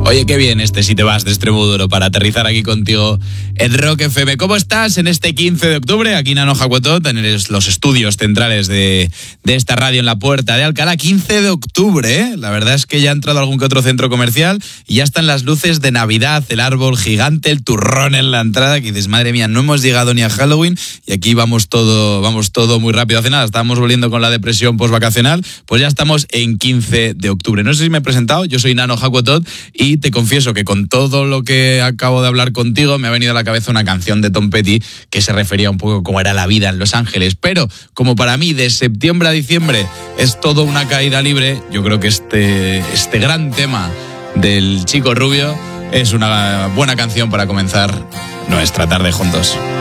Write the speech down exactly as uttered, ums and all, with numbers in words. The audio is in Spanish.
Oye, qué bien este Si te vas de Extremoduro para aterrizar aquí contigo en Rock F M. ¿Cómo estás en este quince de octubre? Aquí Nano Jacuetot, en los estudios centrales de, de esta radio en la Puerta de Alcalá. quince de octubre, ¿eh? La verdad es que ya ha entrado algún que otro centro comercial y ya están las luces de Navidad, el árbol gigante, el turrón en la entrada, que dices, madre mía, no hemos llegado ni a Halloween y aquí vamos todo, vamos todo muy rápido hace nada. Estábamos volviendo con la depresión postvacacional, pues ya estamos en quince de octubre. No sé si me he presentado, yo soy Nano Jacuetot y te confieso que con todo lo que acabo de hablar contigo me ha venido a la cabeza una canción de Tom Petty que se refería un poco a cómo era la vida en Los Ángeles, pero como para mí de septiembre a diciembre es todo una caída libre, yo creo que este, este gran tema del Chico Rubio es una buena canción para comenzar nuestra tarde juntos.